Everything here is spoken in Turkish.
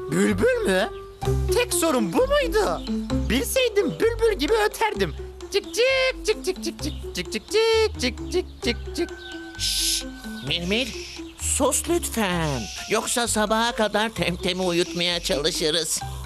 Bülbül mü? Tek sorun bu muydu? Bilseydim bülbül gibi öterdim. Cik cik cik cik cik cik cik cik cik cik cik cik cik. Mehmet, sus lütfen. Yoksa sabaha kadar Temtem'i uyutmaya çalışırız.